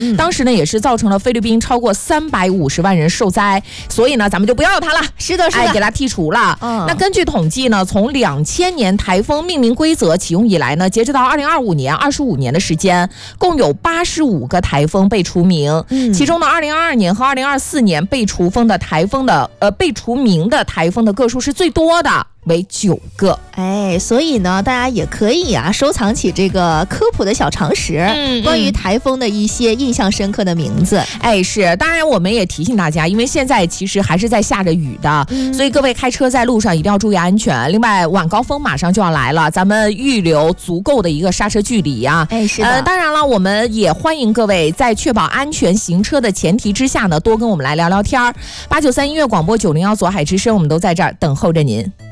当时呢也是造成了菲律宾超过350万人受灾，所以呢咱们就不要它了。 是的， 给它剔除了。那根据统计呢，从2000年台风命名规则启用以来呢，截止到2025年，25年的时间，共有85个台风被除名。其中呢，2022年和2024年被除名的台风的个数是最多的，为9个。 所以呢，大家也可以收藏起这个科普的小常识，关于台风的一些印象深刻的名字。 是，当然我们也提醒大家，因为现在其实还是在下着雨的，所以各位开车在路上一定要注意安全。另外，晚高峰马上就要来了，咱们预留足够的一个刹车距离啊。 是的。 当然了，我们也欢迎各位在确保安全行车的前提之下呢，多跟我们来聊聊天。893音乐广播901左海之声，我们都在这儿等候着您。